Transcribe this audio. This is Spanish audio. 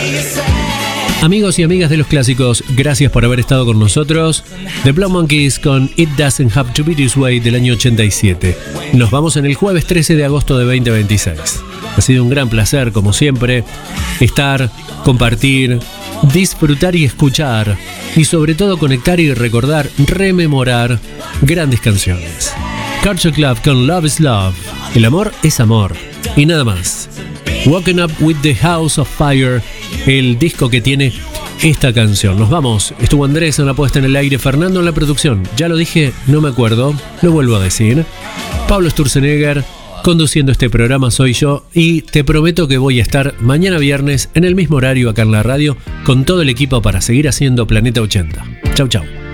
Amigos y amigas de los clásicos, gracias por haber estado con nosotros. The Blow Monkeys con It Doesn't Have to Be This Way del año 87. Nos vamos en el jueves 13 de agosto de 2026. Ha sido un gran placer, como siempre, estar, compartir, disfrutar y escuchar, y sobre todo conectar y recordar, rememorar grandes canciones. Culture Club con Love is Love. El amor es amor. Y nada más. Woken Up with the House of Fire, el disco que tiene esta canción. Nos vamos. Estuvo Andrés en la puesta en el aire, Fernando en la producción. Ya lo dije, no me acuerdo, lo vuelvo a decir. Pablo Sturzenegger conduciendo este programa soy yo, y te prometo que voy a estar mañana viernes en el mismo horario acá en la radio con todo el equipo para seguir haciendo Planeta 80. Chau, chau.